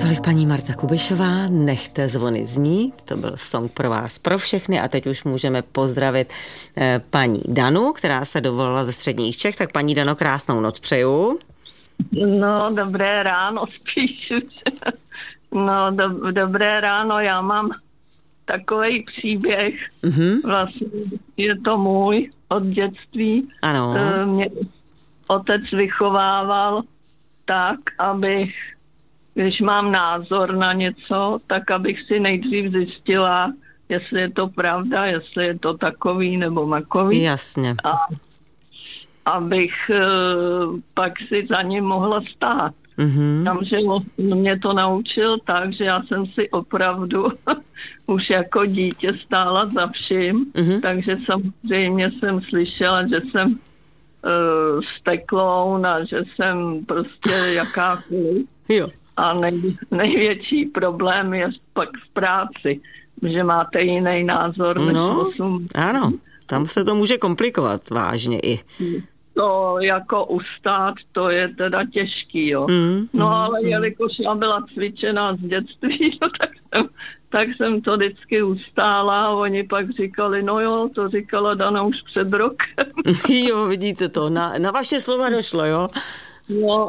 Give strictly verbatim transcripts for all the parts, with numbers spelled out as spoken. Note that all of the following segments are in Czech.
Tolik paní Marta Kubišová, Nechte zvony znít, to byl song pro vás, pro všechny a teď už můžeme pozdravit eh, paní Danu, která se dovolila ze středních Čech, tak paní Dano, krásnou noc přeju. No, dobré ráno spíš. No, do, dobré ráno, já mám takovej příběh, mm-hmm. vlastně je to můj od dětství. Ano. Mě otec vychovával tak, abych, když mám názor na něco, tak abych si nejdřív zjistila, jestli je to pravda, jestli je to takový nebo makový. Jasně. A abych uh, pak si za ním mohla stát. Mm-hmm. Tamže mě to naučil tak, že já jsem si opravdu už jako dítě stála za vším, mm-hmm. takže samozřejmě jsem slyšela, že jsem uh, stekloun a že jsem prostě jakákoliv. Jo. A nej, největší problém je pak v práci, že máte jiný názor než no, osm. Ano, tam se to může komplikovat vážně i. To jako ustát, to je teda těžký, jo. Mm, no mm, ale mm. jelikož já byla cvičená z dětství, no, tak, jsem, tak jsem to vždycky ustála a oni pak říkali, no jo, to říkala Dana už před rokem. Jo, vidíte to, na, na vaše slova došlo, jo? No.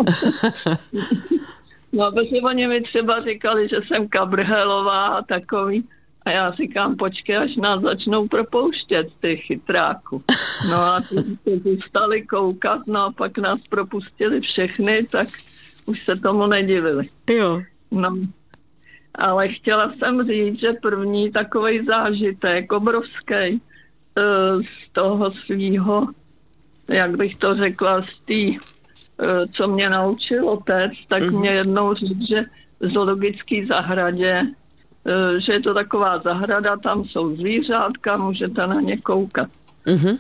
No, protože oni mi třeba říkali, že jsem kabrhelová a takový. A já říkám, počkej, až nás začnou propouštět, ty chytráku. No a ty zůstali koukat, no a pak nás propustili všechny, tak už se tomu nedivili. Jo. No, ale chtěla jsem říct, že první takovej zážitek, obrovský, z toho svýho, jak bych to řekla, z té, co mě naučil otec, tak mm-hmm. mě jednou říct, že v zoologické zahradě, že je to taková zahrada, tam jsou zvířátka, můžete na ně koukat. Mm-hmm.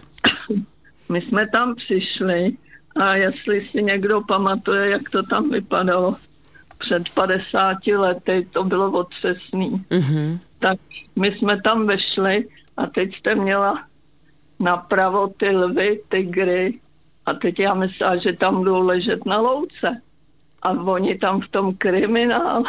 My jsme tam přišli a jestli si někdo pamatuje, jak to tam vypadalo před padesáti lety, to bylo otřesný. Mm-hmm. Tak my jsme tam vešli a teď jste měla napravo ty lvy, tygry a teď já myslela, že tam budou ležet na louce. A oni tam v tom kriminále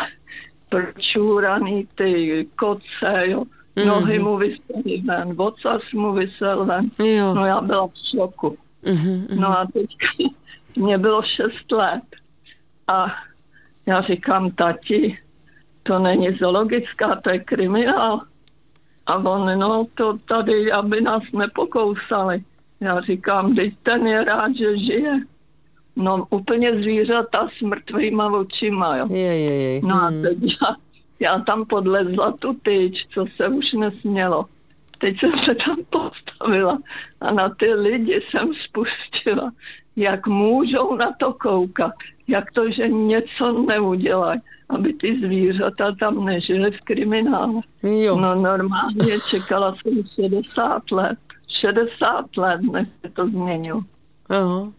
pročúraný ty koce, jo. Nohy mm-hmm. mu vysely ven, vocas mu vysel ven. Jo. No já byla v šoku. Mm-hmm. No a teď mě bylo šest let. A já říkám, tati, to není zoologická, to je kriminál. A on, no to tady, aby nás nepokousali. Já říkám, teď ten je rád, že žije. No úplně zvířata s mrtvýma očima, jo. Je, je, je. No a teď já, já tam podlezla tu tyč, co se už nesmělo. Teď jsem se tam postavila a na ty lidi jsem spustila, jak můžou na to koukat, jak to, že něco neudělají, aby ty zvířata tam nežily v kriminále. Jo. No normálně čekala jsem šedesát let. šedesát let, než se to změnilo. Aha.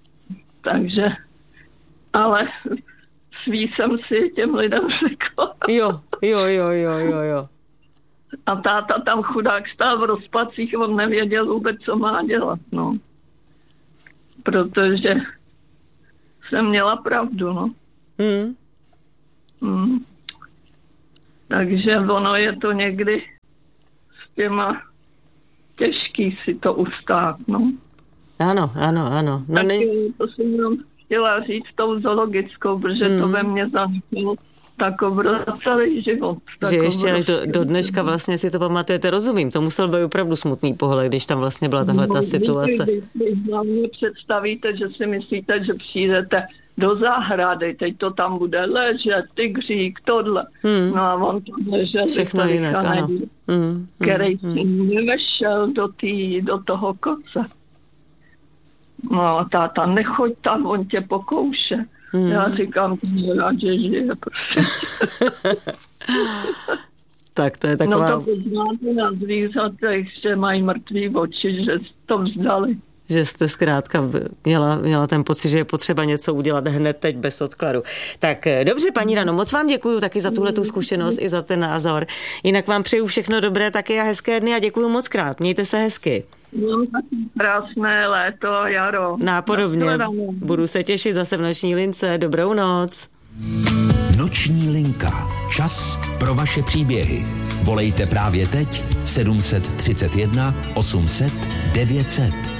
Takže, ale svý jsem si těm lidem řekla. Jo, jo, jo, jo, jo, jo. A táta tam chudák stál v rozpacích, on nevěděl vůbec, co má dělat, no. Protože jsem měla pravdu, no. Mm. Mm. Takže ono je to někdy s těma těžký si to ustát, no. Ano, ano, ano. No, tak ne... to jsem jenom chtěla říct tou zoologickou, protože mm. to ve mně zaniklo tak obrovský celý život. Že ještě až do, do dneška vlastně si to pamatujete, rozumím. To musel být opravdu smutný pohled, když tam vlastně byla tahle ta situace. Vy, vy, vy hlavně představíte, že si myslíte, že přijdete do zahrady, teď to tam bude ležet, tygřík, tohle. Hmm. No a on tam ležel, všechno jinak, ano. Hmm. který hmm. si nevešel do, tý, do toho koce. No a táta, nechoď tam, on tě pokouše. Hmm. Já říkám, že rád, že žije, prostě. Tak to je taková... No to poznáte na zvířatech, že mají mrtvý oči, že to vzdali. Že jste zkrátka měla, měla ten pocit, že je potřeba něco udělat hned teď bez odkladu. Tak dobře, paní Dano, moc vám děkuju taky za tuhletu zkušenost i za ten názor. Jinak vám přeju všechno dobré taky a hezké dny a děkuju moc krát. Mějte se hezky. Mám taky krásné léto, jaro. Nápodobně. Budu se těšit zase v noční lince. Dobrou noc. Noční linka. Čas pro vaše příběhy. Volejte právě teď sedm set třicet jedna osm set devět set.